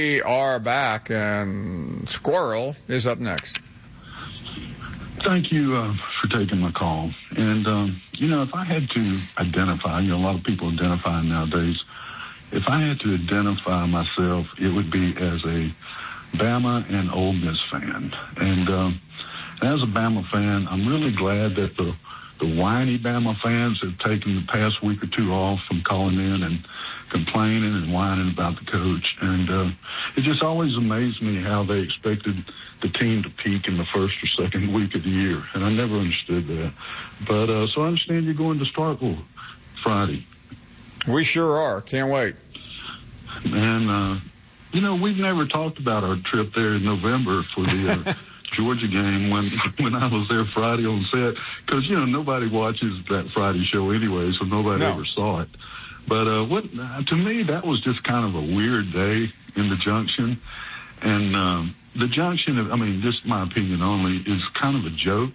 We are back, and Squirrel is up next. Thank you for taking my call. And, if I had to identify, a lot of people identify nowadays. If I had to identify myself, it would be as a Bama and Ole Miss fan. And as a Bama fan, I'm really glad that the whiny Bama fans have taken the past week or two off from calling in and complaining and whining about the coach. And it just always amazed me how they expected the team to peak in the first or second week of the year. And I never understood that. But so I understand you're going to Starkville Friday. We sure are. Can't wait. And, we've never talked about our trip there in November for the Georgia game when I was there Friday on set. Because, nobody watches that Friday show anyway, so nobody ever saw it. But to me, that was just kind of a weird day in the Junction. And the Junction, just my opinion only, is kind of a joke.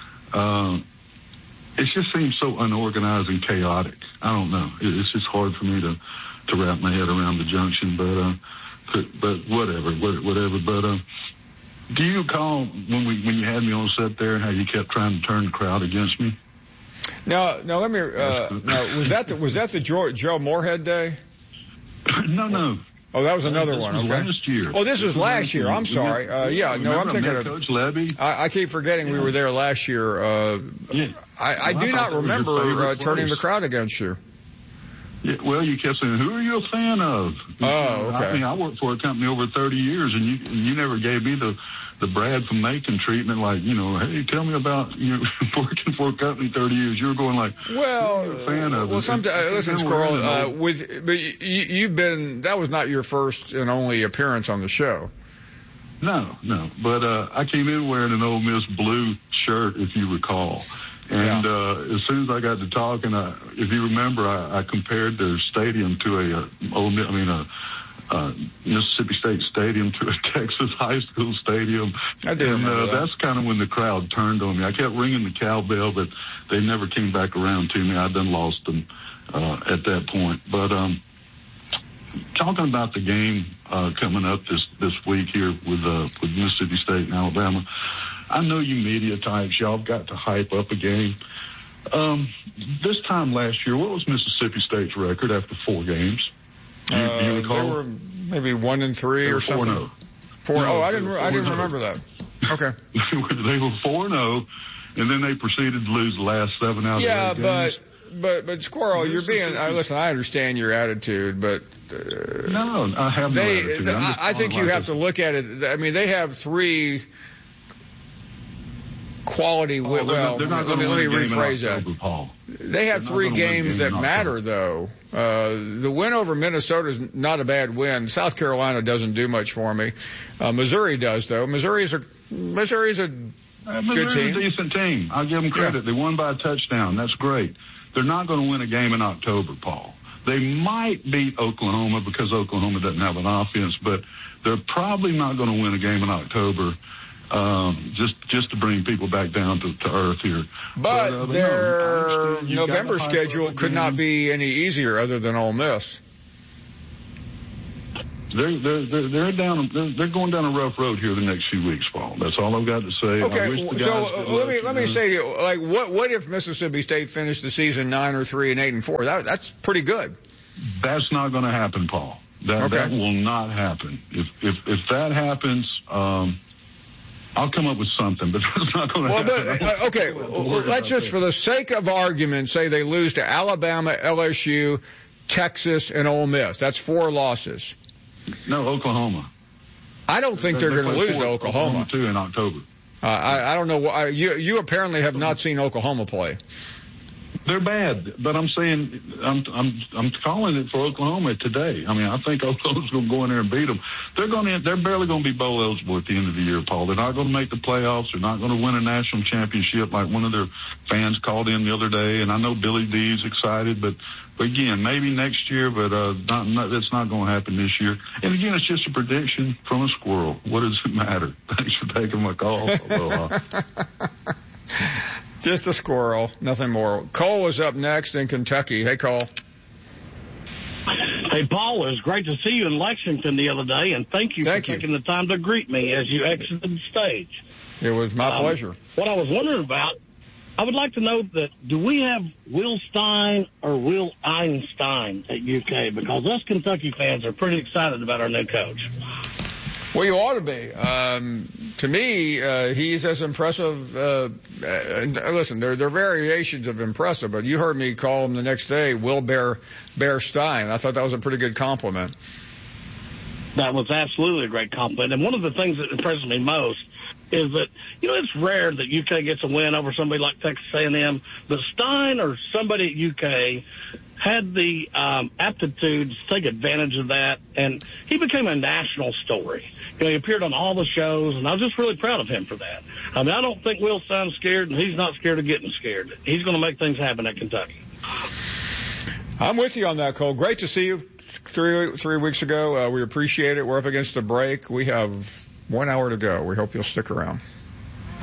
It just seems so unorganized and chaotic. I don't know. It's just hard for me to wrap my head around the Junction. But whatever. But do you recall when you had me on set there, how you kept trying to turn the crowd against me? Now let me. Was that the Joe Moorhead day? No. Oh, that was another one. Okay. Last year. Oh, this was last year. I'm sorry. I'm thinking of Coach Levy. I keep forgetting we were there last year. I do not remember turning the crowd against you. Yeah, well, you kept saying, "Who are you a fan of?" Oh, okay. I worked for a company over 30 years, and you never gave me the Brad from Macon treatment, like, hey, tell me about working for a company 30 years. You were going like, well, you're a fan of listen, Squirrel, but you've been, that was not your first and only appearance on the show. No, but I came in wearing an Ole Miss blue shirt, if you recall. And as soon as I got to talking, if you remember, I compared their stadium to a Mississippi State Stadium to a Texas high school stadium. I do remember that. That's kind of when the crowd turned on me. I kept ringing the cowbell, but they never came back around to me. I done lost them at that point. But talking about the game coming up this week here with Mississippi State and Alabama, I know you media types, y'all have got to hype up a game. This time last year, what was Mississippi State's record after 4 games? Do you recall? They were maybe 1-3 or something. 4-0. I didn't remember that. Okay. They were 4-0, and then they proceeded to lose the last 7 out of 8 games. But Squirrel, you're being. Listen, I understand your attitude, but no, I have no attitude. I think you have to look at it. I mean, they have 3 quality. Let me rephrase that. They have 3 games that matter, though. The win over Minnesota is not a bad win. South Carolina doesn't do much for me. Missouri does, though. Missouri's a good team. A decent team. I'll give them credit. Yeah. They won by a touchdown. That's great. They're not going to win a game in October, Paul. They might beat Oklahoma because Oklahoma doesn't have an offense, but they're probably not going to win a game in October. Just to bring people back down to earth here. But their November schedule could not be any easier other than Ole Miss. They're going down a rough road here the next few weeks, Paul. That's all I've got to say. Okay, so let me say to you, like, what if Mississippi State finished the season 9-3 and 8-4? That's pretty good. That's not going to happen, Paul. That will not happen. If that happens, I'll come up with something, but that's not going to happen. Let's just, for the sake of argument, say they lose to Alabama, LSU, Texas, and Ole Miss. That's 4 losses. No, Oklahoma. I don't think they're going to lose to Oklahoma. Too in October. I don't know. You apparently have not seen Oklahoma play. They're bad, but I'm saying I'm calling it for Oklahoma today. I mean, I think Oklahoma's going to go in there and beat them. They're barely going to be bowl eligible at the end of the year, Paul. They're not going to make the playoffs. They're not going to win a national championship like one of their fans called in the other day. And I know Billy D's excited, but again, maybe next year, but that's not going to happen this year. And again, it's just a prediction from a squirrel. What does it matter? Thanks for taking my call. Just a squirrel, nothing more. Cole is up next in Kentucky. Hey, Cole. Hey, Hey, Paul, it was great to see you in Lexington the other day, and thank you for taking the time to greet me as you exited the stage. It was my pleasure. What I was wondering about, I would like to know that, do we have Will Stein or Will Einstein at UK? Because us Kentucky fans are pretty excited about our new coach. Well, you ought to be. To me, he's as impressive. Listen, there are variations of impressive, but you heard me call him the next day Will Bear Stein. I thought that was a pretty good compliment. That was absolutely a great compliment. And one of the things that impresses me most is that, it's rare that UK gets a win over somebody like Texas A&M, but Stein or somebody at UK had the aptitude to take advantage of that, and he became a national story. He appeared on all the shows, and I was just really proud of him for that. I mean, I don't think Will Stein's scared, and he's not scared of getting scared. He's going to make things happen at Kentucky. I'm with you on that, Cole. Great to see you 3 weeks ago. We appreciate it. We're up against the break. We have 1 hour to go. We hope you'll stick around.